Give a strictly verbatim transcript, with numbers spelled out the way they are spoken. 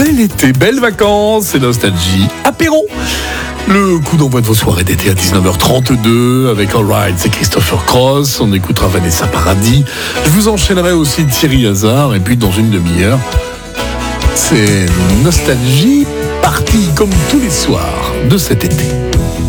Bel été, belles vacances, c'est Nostalgie. Apéro. Le coup d'envoi de vos soirées d'été à dix-neuf heures trente-deux avec All Right, c'est Christopher Cross. On écoutera Vanessa Paradis. Je vous enchaînerai aussi Thierry Hazard. Et puis dans une demi-heure, c'est Nostalgie partie comme tous les soirs de cet été.